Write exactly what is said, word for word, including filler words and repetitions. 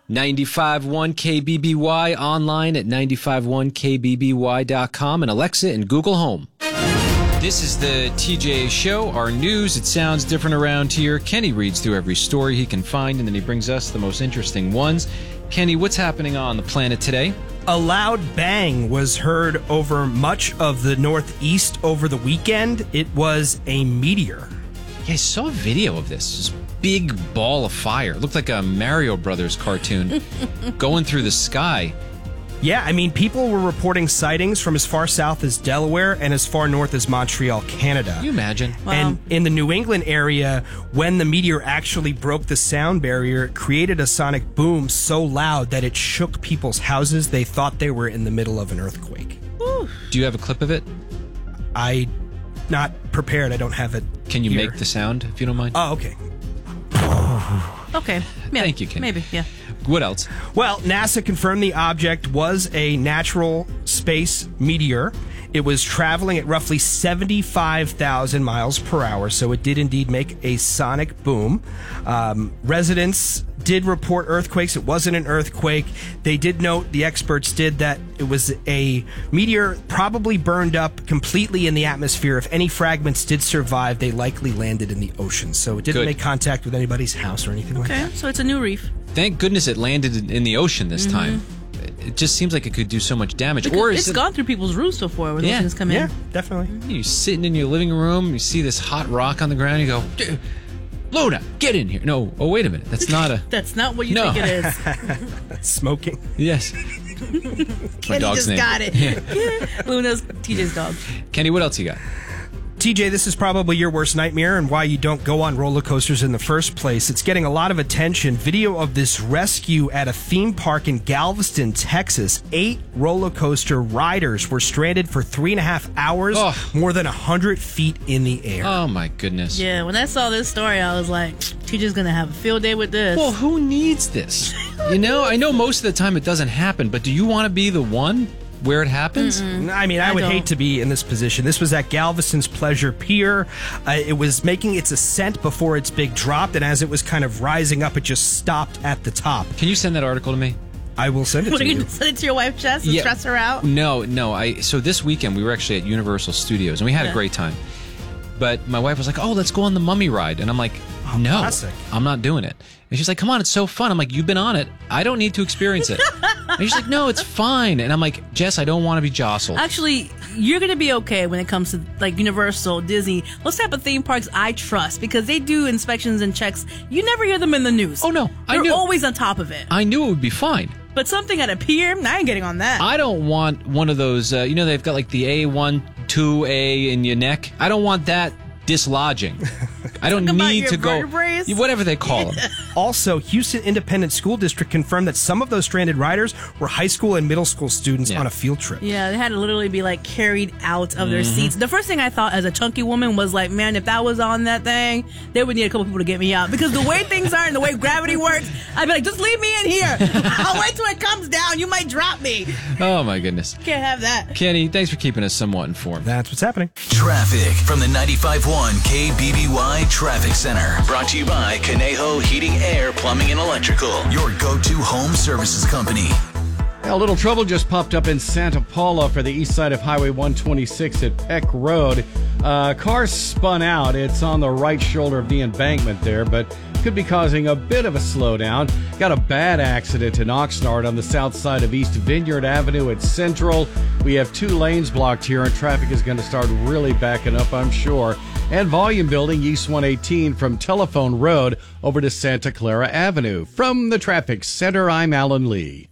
ninety-five point one K B B Y, online at ninety-five one K B B Y dot com, and Alexa and Google Home. This is the T J Show, our news. It sounds different around here. Kenny reads through every story he can find, and then he brings us the most interesting ones. Kenny, what's happening on the planet today? A loud bang was heard over much of the Northeast over the weekend. It was a meteor. Yeah, I saw a video of this. This big ball of fire. It looked like a Mario Brothers cartoon going through the sky. Yeah, I mean, people were reporting sightings from as far south as Delaware and as far north as Montreal, Canada. Can you imagine? Wow. And in the New England area, when the meteor actually broke the sound barrier, it created a sonic boom so loud that it shook people's houses. They thought they were in the middle of an earthquake. Woo. Do you have a clip of it? I, not prepared. I don't have it. Can you here. make the sound, if you don't mind? Oh, okay. Okay. Yeah. Thank you, Kenny. Maybe, yeah. What else? Well, NASA confirmed the object was a natural space meteor. It was traveling at roughly seventy-five thousand miles per hour, so it did indeed make a sonic boom. Um, residents did report earthquakes. It wasn't an earthquake. They did note, the experts did, that it was a meteor probably burned up completely in the atmosphere. If any fragments did survive, they likely landed in the ocean. So it didn't Good. make contact with anybody's house or anything like Okay, that. so it's a new reef. Thank goodness it landed in- in the ocean this Mm-hmm. time. It just seems like it could do so much damage. Because Or is it's it, gone through people's roofs before when Yeah. those things come Yeah, in. definitely. you're sitting in your living room, you see this hot rock on the ground, you go, "Dude, Luna, get in here." No, oh, wait a minute. That's not a... That's not what you No. think it is. Smoking. Yes. My dog's just name. got it. Luna's T J's dog. Kenny, what else you got? T J, this is probably your worst nightmare and why you don't go on roller coasters in the first place. It's getting a lot of attention. Video of this rescue at a theme park in Galveston, Texas. Eight roller coaster riders were stranded for three and a half hours, Oh. more than one hundred feet in the air. Oh, my goodness. Yeah, when I saw this story, I was like, T J's going to have a field day with this. Well, who needs this? You know, I know most of the time it doesn't happen, but do you want to be the one where it happens? I mean, I, I would don't. hate to be in this position. This was at Galveston's Pleasure Pier. Uh, it was making its ascent before its big drop, and as it was kind of rising up, it just stopped at the top. Can you send that article to me? I will send it What to are you you. going to send it to your wife's chest and Yeah. stress her out? No, no. I so this weekend we were actually at Universal Studios and we had Yeah. a great time. But my wife was like, "Oh, let's go on the Mummy ride," and I'm like, "No, classic. I'm not doing it." And she's like, "Come on, it's so fun." I'm like, "You've been on it. I don't need to experience it." And she's like, "No, it's fine." And I'm like, "Jess, I don't want to be jostled." Actually, you're going to be okay when it comes to like Universal, Disney, those type of theme parks I trust because they do inspections and checks. You never hear them in the news. Oh, no. I They're knew- always on top of it. I knew it would be fine. But something at a pier, I ain't getting on that. I don't want one of those. Uh, you know, they've got like the A one, two A in your neck. I don't want that dislodging. I don't Talk about need your to go. vertebrae? Whatever they call them. Also, Houston Independent School District confirmed that some of those stranded riders were high school and middle school students Yeah. on a field trip. Yeah, they had to literally be like carried out of Mm-hmm. their seats. The first thing I thought as a chunky woman was like, man, if that was on that thing, they would need a couple people to get me out. Because the way things are and the way gravity works, I'd be like, just leave me in here. I'll wait till it comes down. You might drop me. Oh my goodness. Can't have that. Kenny, thanks for keeping us somewhat informed. That's what's happening. Traffic from the ninety-five point one K B B Y Traffic Center. Brought to you by Conejo Heating, Air, Plumbing, and Electrical. Your go-to home services company. A little trouble just popped up in Santa Paula for the east side of Highway one twenty-six at Peck Road. Uh, car spun out. It's on the right shoulder of the embankment there, but could be causing a bit of a slowdown. Got a bad accident in Oxnard on the south side of East Vineyard Avenue at Central. We have two lanes blocked here, and traffic is going to start really backing up, I'm sure. And volume building East one eighteen from Telephone Road over to Santa Clara Avenue. From the Traffic Center, I'm Alan Lee.